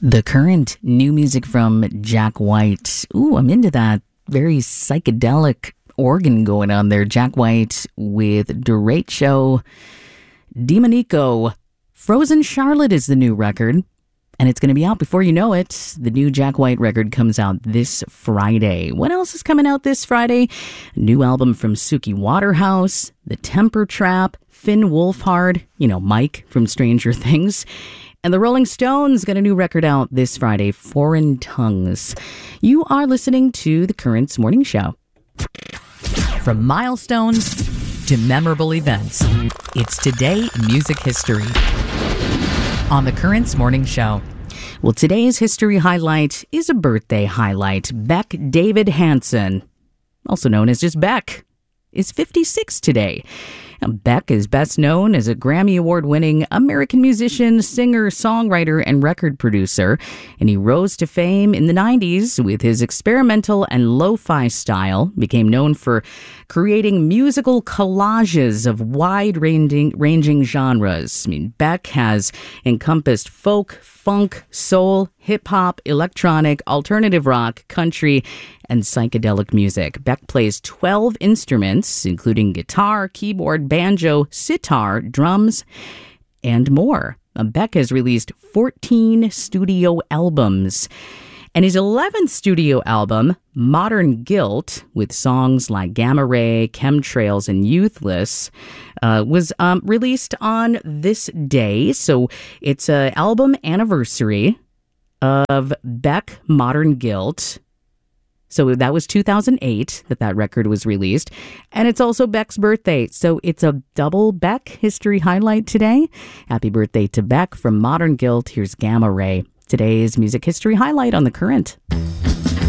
The current new music from Jack White. Ooh, I'm into that. Very psychedelic organ going on there. Jack White with Derecho, Demonico. Frozen Charlotte is the new record, and it's going to be out before you know it. The new Jack White record comes out this Friday. What else is coming out this Friday? A new album from Suki Waterhouse, The Temper Trap, Finn Wolfhard, Mike from Stranger Things. And the Rolling Stones got a new record out this Friday, Foreign Tongues. You are listening to The Currents Morning Show. From milestones to memorable events, it's Today in Music History on The Currents Morning Show. Well, today's history highlight is a birthday highlight. Beck David Hansen, also known as just Beck, is 56 today. Beck is best known as a Grammy Award-winning American musician, singer, songwriter, and record producer, and he rose to fame in the 90s with his experimental and lo-fi style, became known for creating musical collages of wide-ranging genres. Beck has encompassed folk, funk, soul, hip-hop, electronic, alternative rock, country, and psychedelic music. Beck plays 12 instruments, including guitar, keyboard, banjo, sitar, drums, and more. Beck has released 14 studio albums. And his 11th studio album, Modern Guilt, with songs like Gamma Ray, Chemtrails, and Youthless, was released on this day. So it's an album anniversary of Beck Modern Guilt. So that was 2008 that record was released. And it's also Beck's birthday. So it's a double Beck history highlight today. Happy birthday to Beck from Modern Guilt. Here's Gamma Ray. Today's music history highlight on The Current.